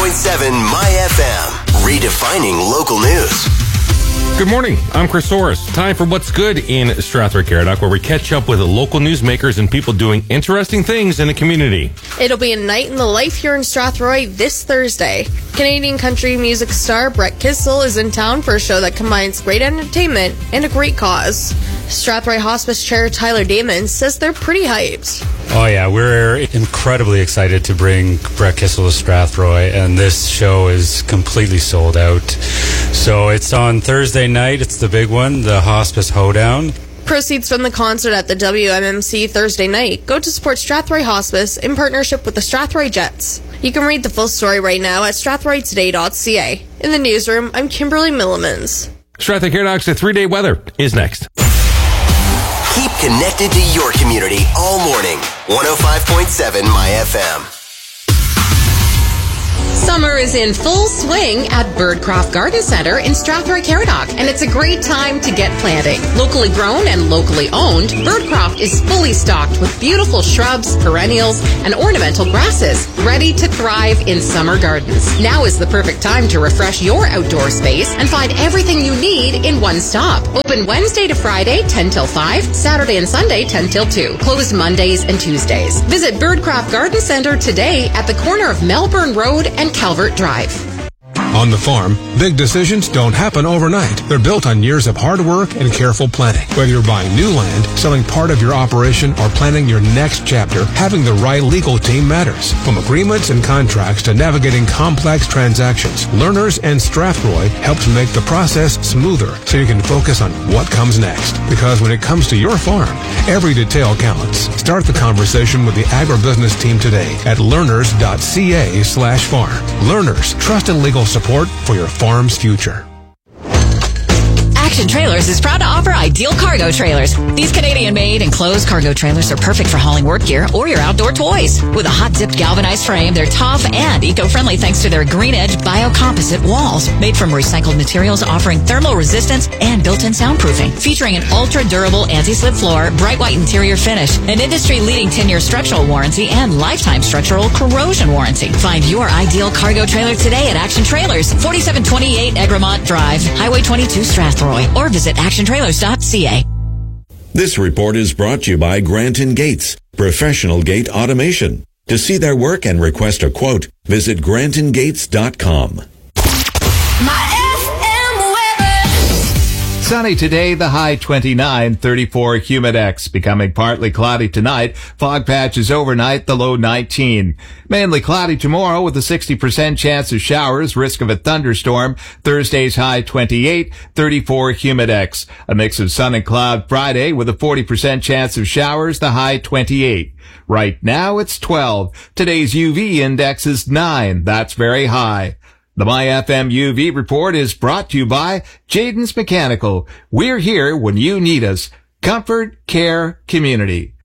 My FM, redefining local news. Good morning, I'm Chris Soros. Time for What's Good in Strathroy-Caradoc, where we catch up with local newsmakers and people doing interesting things in the community. It'll be a night in the life here in Strathroy this Thursday. Canadian country music star Brett Kissel is in town for a show that combines great entertainment and a great cause. Strathroy Hospice Chair Tyler Damon says they're pretty hyped. Oh yeah, we're incredibly excited to bring Brett Kissel to Strathroy, and this show is completely sold out. So it's on Thursday night, it's the big one, the Hospice Hoedown. Proceeds from the concert at the WMMC Thursday night go to support Strathroy Hospice in partnership with the Strathroy Jets. You can read the full story right now at strathroytoday.ca. In the newsroom, I'm Kimberly Millimans. Strathroy-Caradoc's 3-day weather is next. Keep connected to your community all morning. 105.7 My FM. Summer is in full swing at Birdcroft Garden Centre in Strathroy-Caradoc, and it's a great time to get planting. Locally grown and locally owned, Birdcroft is fully stocked with beautiful shrubs, perennials, and ornamental grasses, ready to thrive in summer gardens. Now is the perfect time to refresh your outdoor space and find everything you need in one stop. Open Wednesday to Friday, 10 till 5, Saturday and Sunday, 10 till 2. Closed Mondays and Tuesdays. Visit Birdcroft Garden Centre today at the corner of Melbourne Road and Calvert Drive. On the farm, big decisions don't happen overnight. They're built on years of hard work and careful planning. Whether you're buying new land, selling part of your operation, or planning your next chapter, having the right legal team matters. From agreements and contracts to navigating complex transactions, Learners and Strathroy helps make the process smoother so you can focus on what comes next. Because when it comes to your farm, every detail counts. Start the conversation with the agribusiness team today at learners.ca/farm. Learners, trust and legal support for your farm's future. Action Trailers is proud to offer Ideal Cargo Trailers. These Canadian-made enclosed cargo trailers are perfect for hauling work gear or your outdoor toys. With a hot-dipped galvanized frame, they're tough and eco-friendly thanks to their green-edge biocomposite walls. Made from recycled materials offering thermal resistance and built-in soundproofing. Featuring an ultra-durable anti-slip floor, bright white interior finish, an industry-leading 10-year structural warranty, and lifetime structural corrosion warranty. Find your Ideal Cargo Trailer today at Action Trailers, 4728 Egremont Drive, Highway 22 Strathroy, or visit actiontrailers.ca. This report is brought to you by Granton Gates, professional gate automation. To see their work and request a quote, visit grantongates.com. Sunny today, the high 29, 34 Humidex. Becoming partly cloudy tonight. Fog patches overnight, the low 19. Mainly cloudy tomorrow with a 60% chance of showers, risk of a thunderstorm. Thursday's high 28, 34 Humidex. A mix of sun and cloud Friday with a 40% chance of showers, the high 28. Right now it's 12. Today's UV index is 9. That's very high. The MyFM UV report is brought to you by Jayden's Mechanical. We're here when you need us. Comfort, care, community.